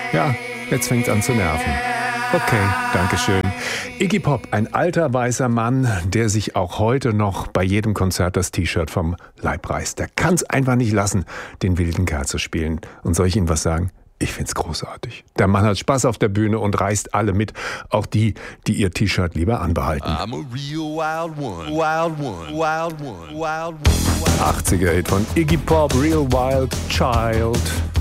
Ja, jetzt fängt's an zu nerven. Okay, dankeschön. Iggy Pop, ein alter weißer Mann, der sich auch heute noch bei jedem Konzert das T-Shirt vom Leib reißt. Der kann's einfach nicht lassen, den wilden Kerl zu spielen. Und soll ich Ihnen was sagen? Ich find's großartig. Der Mann hat Spaß auf der Bühne und reißt alle mit. Auch die, die ihr T-Shirt lieber anbehalten. I'm a real wild one. Wild one. Wild one. Wild one. 80er Hit von Iggy Pop, Real Wild Child.